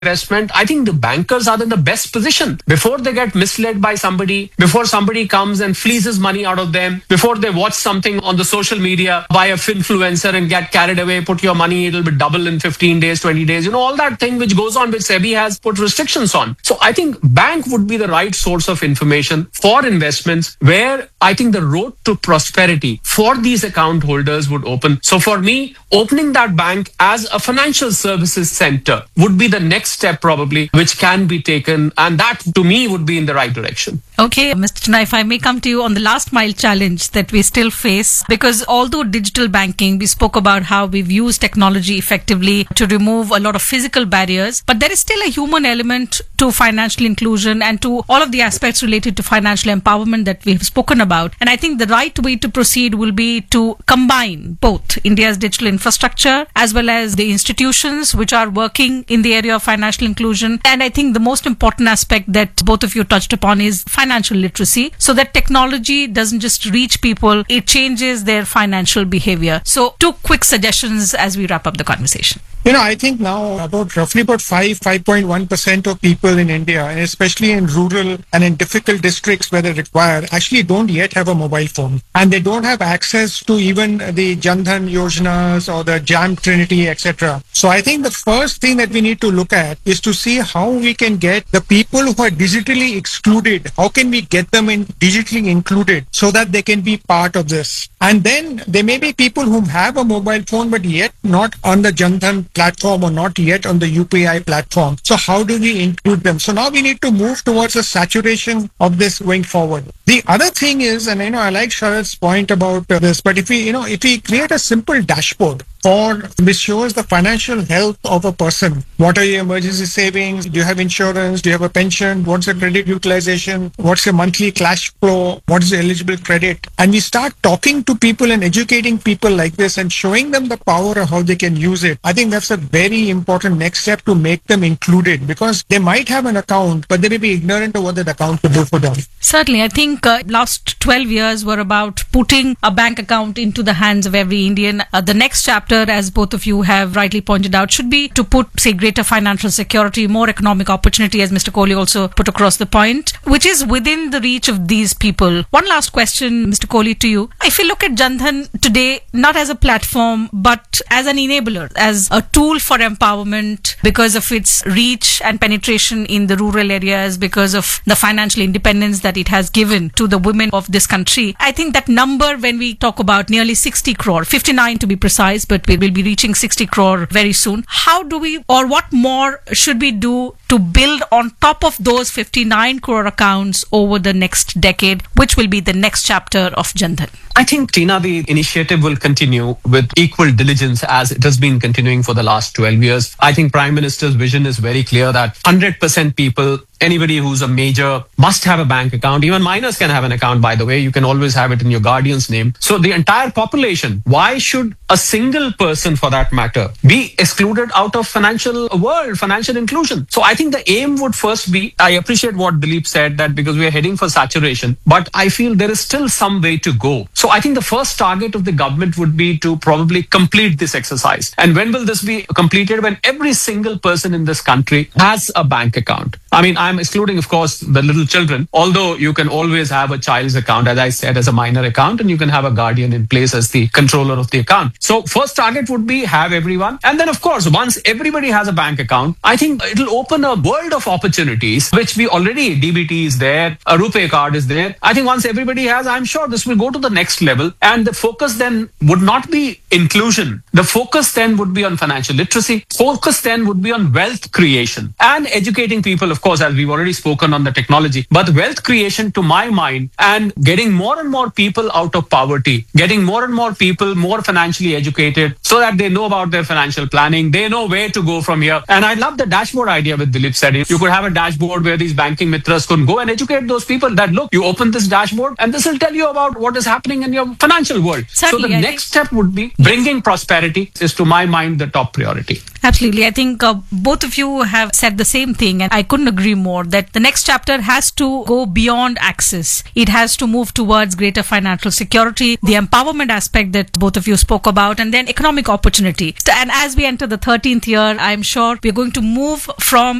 investment, I think the bankers are in the best position before they get misled by somebody, before somebody comes and fleeces money out of them, before they watch something on the social media by a influencer and get carried away, put your money, it'll be double in 15 days, 20 days, all that thing which goes on, which SEBI has put restrictions on. So I think bank would be the right source of information for investments, where I think the road to prosperity for these account holders would open. So for me, opening that bank as a financial services center would be the next step probably, which can be taken. And that to me would be in the right direction. Okay, Mr. Chinna, if I may come to you on the last mile challenge that we still face, because although digital banking, we spoke about how we've used technology effectively to remove a lot of physical barriers, but there is still a human element to financial inclusion and to all of the aspects related to financial empowerment that we have spoken about. And I think the right way to proceed will be to combine both India's digital infrastructure as well as the institutions which are working in the area of financial inclusion. And I think the most important aspect that both of you touched upon is financial literacy, so that technology doesn't just reach people, it changes their financial behavior. So 2 quick suggestions as we wrap up the conversation. I think now roughly about 5.1% of people in India, and especially in rural and in difficult districts where they require, actually don't yet have a mobile phone. And they don't have access to even the Jan Dhan Yojanas or the Jam Trinity, etc. So I think the first thing that we need to look at is to see how we can get the people who are digitally excluded, how can we get them in digitally included so that they can be part of this. And then there may be people who have a mobile phone but yet not on the Jan Dhan platform or not yet on the UPI platform. So how do we include them? So now we need to move towards a saturation of this going forward. The other thing is, and I like Sharad's point about this, but if we create a simple dashboard which shows the financial health of a person. What are your emergency savings? Do you have insurance? Do you have a pension? What's the credit utilization? What's your monthly cash flow? What is the eligible credit? And we start talking to people and educating people like this and showing them the power of how they can use it. I think that's a very important next step to make them included, because they might have an account, but they may be ignorant of what that account could do for them. Certainly. I think last 12 years were about putting a bank account into the hands of every Indian. The next chapter, as both of you have rightly pointed out, should be to put, say, greater financial security, more economic opportunity, as Mr. Kohli also put across the point, which is within the reach of these people. One last question, Mr. Kohli, to you. If you look at Jan Dhan today, not as a platform, but as an enabler, as a tool for empowerment, because of its reach and penetration in the rural areas, because of the financial independence that it has given to the women of this country, I think that number, when we talk about nearly 60 crore, 59 to be precise, but we will be reaching 60 crore very soon. How do we, or what more should we do to build on top of those 59 crore accounts over the next decade, which will be the next chapter of Jan Dhan? I think, Tina, the initiative will continue with equal diligence as it has been continuing for the last 12 years. I think Prime Minister's vision is very clear that 100% people, anybody who's a major, must have a bank account. Even minors can have an account, by the way. You can always have it in your guardian's name. So the entire population, why should a single person, for that matter, be excluded out of financial world, financial inclusion? So I think the aim would first be, I appreciate what Dilip said, that because we are heading for saturation, but I feel there is still some way to go. So I think the first target of the government would be to probably complete this exercise. And when will this be completed? When every single person in this country has a bank account. I mean, I'm excluding, of course, the little children, although you can always have a child's account, as I said, as a minor account, and you can have a guardian in place as the controller of the account. So first target would be have everyone. And then, of course, once everybody has a bank account, I think it'll open a world of opportunities, which we already, DBT is there, a RuPay card is there. I think once everybody has, I'm sure this will go to the next level. And the focus then would not be inclusion. The focus then would be on financial literacy. Focus then would be on wealth creation and educating people, of course, as we've already spoken on the technology. But wealth creation, to my mind, and getting more and more people out of poverty, getting more and more people more financially educated so that they know about their financial planning, they know where to go from here. And I love the dashboard idea with Dilip said. You could have a dashboard where these banking mitras could go and educate those people that, look, you open this dashboard and this will tell you about what is happening in your financial world. Certainly, so the next step would be bringing prosperity prosperity is, to my mind, the top priority. Absolutely. I think both of you have said the same thing, and I couldn't agree more that the next chapter has to go beyond access. It has to move towards greater financial security, the empowerment aspect that both of you spoke about, and then economic opportunity. And as we enter the 13th year, I'm sure we're going to move from